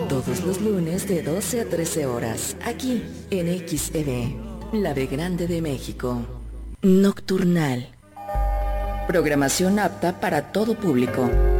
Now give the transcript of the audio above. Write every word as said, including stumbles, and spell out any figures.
Todos los lunes de doce a trece horas, aquí en X E V, la B Grande de México. Nocturnal. Programación apta para todo público.